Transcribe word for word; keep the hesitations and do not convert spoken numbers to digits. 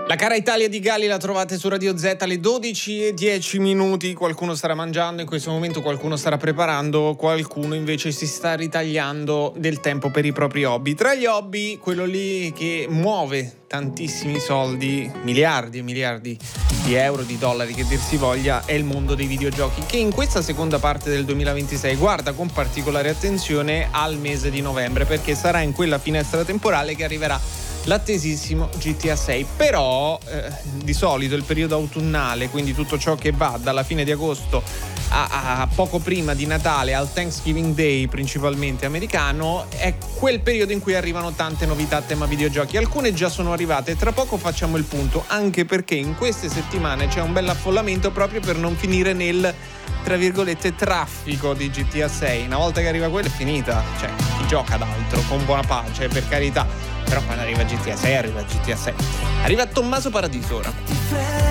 La cara Italia di Gali la trovate su Radio Z alle dodici e dieci minuti. Qualcuno starà mangiando, in questo momento qualcuno starà preparando, qualcuno invece si sta ritagliando del tempo per i propri hobby. Tra gli hobby, quello lì che muove tantissimi soldi, miliardi e miliardi di euro, di dollari che dir si voglia, è il mondo dei videogiochi, che in questa seconda parte del duemilaventisei guarda con particolare attenzione al mese di novembre, perché sarà in quella finestra temporale che arriverà l'attesissimo G T A sei. Però eh, di solito il periodo autunnale, quindi tutto ciò che va dalla fine di agosto a, a poco prima di Natale, al Thanksgiving Day principalmente americano, è quel periodo in cui arrivano tante novità a tema videogiochi. Alcune già sono arrivate e tra poco facciamo il punto, anche perché in queste settimane c'è un bel affollamento proprio per non finire nel, tra virgolette, traffico di G T A sei. Una volta che arriva quello è finita, cioè chi gioca d'altro, con buona pace, per carità. Però quando arriva G T A sei arriva G T A sei. Arriva Tommaso Paradiso ora.